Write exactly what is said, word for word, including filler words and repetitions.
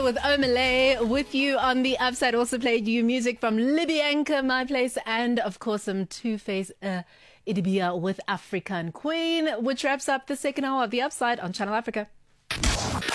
with Omalay with you on the Upside. Also played you music from Libyanka, My Place, and of course some Two-Face uh, Idibia with African Queen, which wraps up the second hour of the Upside on Channel Africa.